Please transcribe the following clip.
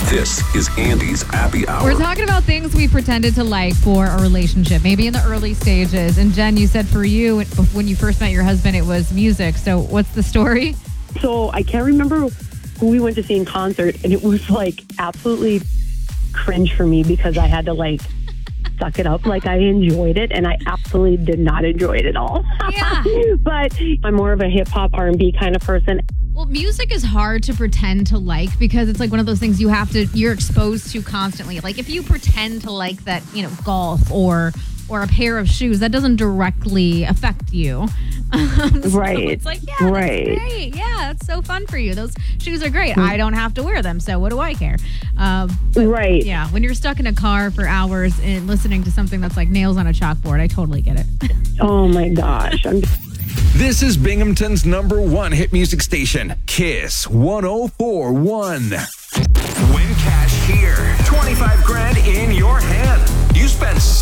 This is Andy's Happy Hour. We're talking about things we pretended to like for a relationship, maybe in the early stages. And Jen, you said for you, when you first met your husband, it was music. So what's the story? So I can't remember who we went to see in concert, and it was like absolutely cringe for me because I had to like suck it up. Like I enjoyed it, and I absolutely did not enjoy it at all. Yeah. But I'm more of a hip hop R&B kind of person. Well, music is hard to pretend to like because it's like one of those things you're exposed to constantly. Like if you pretend to like that, golf or a pair of shoes, that doesn't directly affect you. Right. It's like, yeah, that's great. Yeah, it's so fun for you. Those shoes are great. I don't have to wear them, so what do I care? Right. Yeah, when you're stuck in a car for hours and listening to something that's like nails on a chalkboard, I totally get it. Oh my gosh. This is Binghamton's #1 hit music station, Kiss 104.1. When